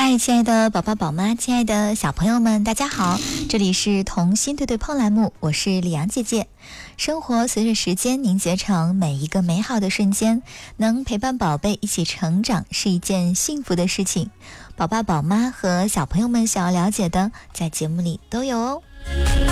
嗨，亲爱的宝宝宝妈，亲爱的小朋友们，大家好，这里是童心对对碰栏目，我是李阳姐姐。生活随着时间凝结成每一个美好的瞬间，能陪伴宝贝一起成长是一件幸福的事情。宝爸宝妈和小朋友们想要了解的，在节目里都有哦。